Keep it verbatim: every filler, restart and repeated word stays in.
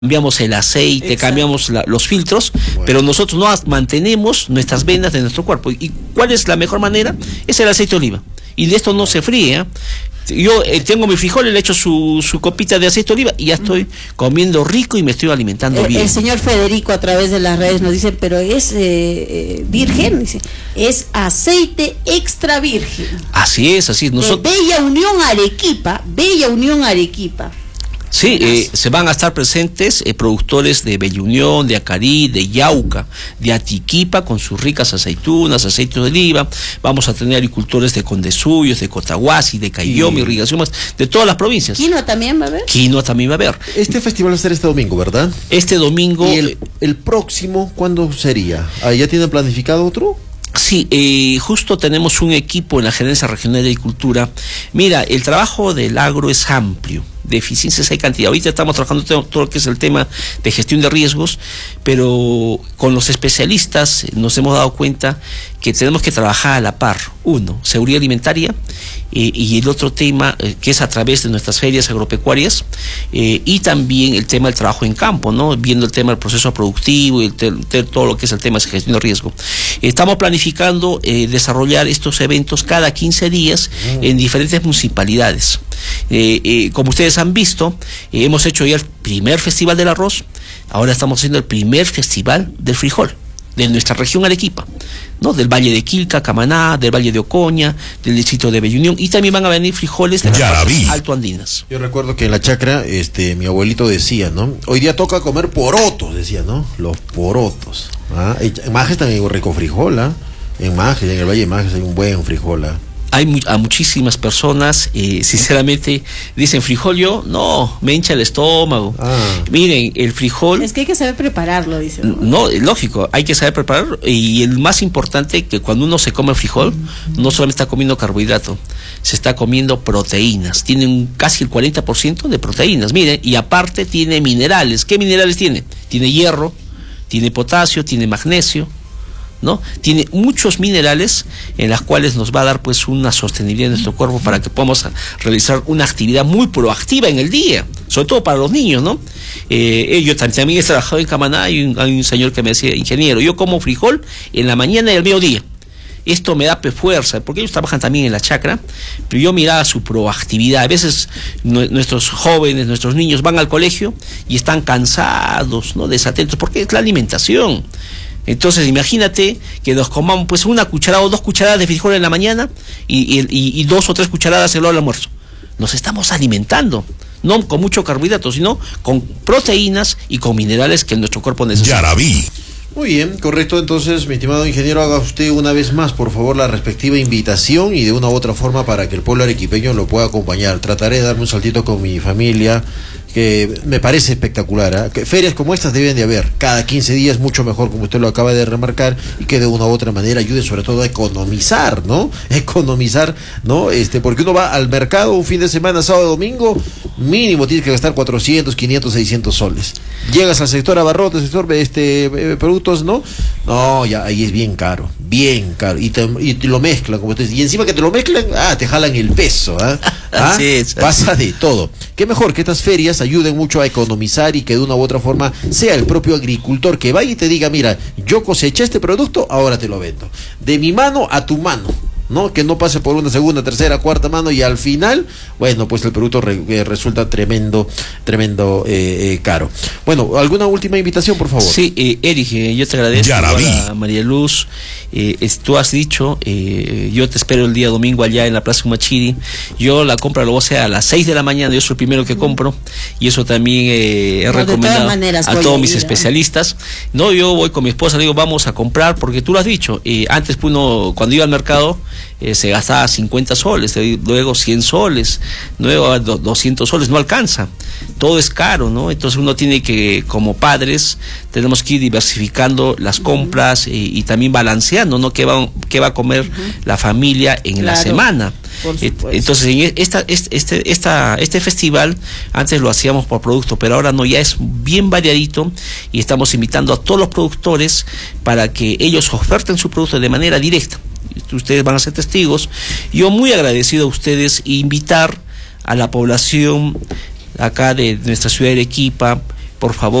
cambiamos el aceite, Exacto. cambiamos la, los filtros, bueno. pero nosotros no mantenemos nuestras venas de nuestro cuerpo. ¿Y cuál es la mejor manera? Es el aceite de oliva. Y de esto no se fríe, ¿eh? Yo eh, tengo mi frijol, le echo su, su copita de aceite de oliva y ya estoy comiendo rico y me estoy alimentando el, bien. El señor Federico a través de las redes nos dice, pero es eh, virgen, dice, es aceite extra virgen. Así es, así es. Nosotros... Bella Unión Arequipa, Bella Unión Arequipa. Sí, eh, se van a estar presentes eh, productores de Bella Unión, de Acarí, de Yauca, de Atiquipa, con sus ricas aceitunas, aceite de oliva. Vamos a tener agricultores de Condesuyos, de Cotahuasi, de Caylloma, sí. irrigación más, de todas las provincias. ¿Quinoa también va a haber? Quinoa también va a haber. Este festival va a ser este domingo, ¿verdad? Este domingo. ¿Y el, el próximo cuándo sería? ¿Ya tienen planificado otro? Sí, eh, justo tenemos un equipo en la Gerencia Regional de Agricultura. Mira, el trabajo del agro es amplio. De eficiencias hay cantidad. Ahorita estamos trabajando todo, todo lo que es el tema de gestión de riesgos, pero con los especialistas nos hemos dado cuenta que tenemos que trabajar a la par. Uno, seguridad alimentaria, eh, y el otro tema eh, que es a través de nuestras ferias agropecuarias, eh, y también el tema del trabajo en campo, ¿no? Viendo el tema del proceso productivo y el te, te, todo lo que es el tema de gestión de riesgo. Estamos planificando eh, desarrollar estos eventos cada quince días mm. en diferentes municipalidades. Eh, eh, como ustedes han visto, eh, hemos hecho ya el primer festival del arroz, ahora estamos haciendo el primer festival del frijol de nuestra región Arequipa, ¿no? Del Valle de Quilca, Camaná, del Valle de Ocoña, del distrito de Bella Unión, y también van a venir frijoles de las partes altoandinas. Yo recuerdo que en la chacra, este, mi abuelito decía, ¿no? Hoy día toca comer porotos, decía, ¿no? Los porotos. ¿Ah? En Majes también hay un rico frijol, ¿ah? En Majes, en el Valle de Majes hay un buen frijol, ¿ah? Hay mu a muchísimas personas, eh, sinceramente, dicen frijol yo, no, me hincha el estómago. Ah. Miren, el frijol... Es que hay que saber prepararlo, dice. No, no lógico, hay que saber prepararlo. Y el más importante, que cuando uno se come frijol, mm. no solamente está comiendo carbohidrato, se está comiendo proteínas. Tiene un, casi el cuarenta por ciento de proteínas, miren, y aparte tiene minerales. ¿Qué minerales tiene? Tiene hierro, tiene potasio, tiene magnesio, ¿no? Tiene muchos minerales en las cuales nos va a dar pues una sostenibilidad en nuestro cuerpo para que podamos realizar una actividad muy proactiva en el día, sobre todo para los niños, ¿no? Eh, yo también, también he trabajado en Camaná, hay un, hay un señor que me decía, ingeniero, yo como frijol en la mañana y al mediodía. Esto me da fuerza, porque ellos trabajan también en la chacra, pero yo miraba su proactividad. A veces no, nuestros jóvenes, nuestros niños van al colegio y están cansados, ¿no? Desatentos, porque es la alimentación. Entonces imagínate que nos comamos pues una cucharada o dos cucharadas de frijol en la mañana y, y, y dos o tres cucharadas en el almuerzo. Nos estamos alimentando, no con mucho carbohidrato, sino con proteínas y con minerales que nuestro cuerpo necesita. Yarabí. Muy bien, correcto. Entonces, mi estimado ingeniero, haga usted una vez más, por favor, la respectiva invitación y de una u otra forma para que el pueblo arequipeño lo pueda acompañar. Trataré de darme un saltito con mi familia, que me parece espectacular, ¿eh? Que ferias como estas deben de haber cada quince días, mucho mejor, como usted lo acaba de remarcar, y que de una u otra manera ayude sobre todo a economizar, ¿no? Economizar, ¿no? Este, porque uno va al mercado un fin de semana, sábado, domingo, mínimo tienes que gastar cuatrocientos, quinientos, seiscientos soles. Llegas al sector abarrotes, sector este eh, productos, ¿no? No, ya ahí es bien caro, bien caro, y te, y te lo mezclan, como te dice, y encima que te lo mezclan, ah, te jalan el peso, ¿eh? ¿Ah? Así es, así. Pasa de todo. Qué mejor que estas ferias ayuden mucho a economizar y que de una u otra forma sea el propio agricultor que vaya y te diga, mira, yo coseché este producto, ahora te lo vendo. De mi mano a tu mano, ¿no? Que no pase por una segunda, tercera, cuarta mano y al final, bueno, pues el producto re, eh, resulta tremendo, tremendo eh, eh, caro. Bueno, ¿alguna última invitación, por favor? Sí, eh, Eric, eh, yo te agradezco a María Luz. Eh, es, tú has dicho, eh, yo te espero el día domingo allá en la Plaza Humachiri. Yo la compra lo voy a hacer a las seis de la mañana, yo soy el primero que compro, y eso también eh, he no, recomendado maneras, a todos mis especialistas. No, yo voy con mi esposa, le digo, vamos a comprar, porque tú lo has dicho, eh, antes uno, cuando iba al mercado, Eh, se gastaba cincuenta soles, luego cien soles, luego doscientos soles, no alcanza, todo es caro, ¿no? Entonces uno tiene que, como padres, tenemos que ir diversificando las compras y, y también balanceando, ¿no? ¿Qué va, qué va a comer uh-huh. la familia en claro, la semana? Entonces en esta, este, esta, este festival antes lo hacíamos por producto, pero ahora no, ya es bien variadito y estamos invitando a todos los productores para que ellos oferten su producto de manera directa. Ustedes van a ser testigos. Yo muy agradecido a ustedes e invitar a la población acá de nuestra ciudad de Arequipa, por favor.